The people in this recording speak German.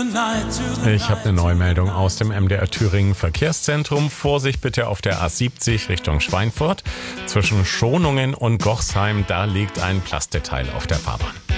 Ich habe eine Neumeldung aus dem MDR Thüringen Verkehrszentrum. Vorsicht bitte auf der A70 Richtung Schweinfurt. Zwischen Schonungen und Gochsheim, da liegt ein Plasteteil auf der Fahrbahn.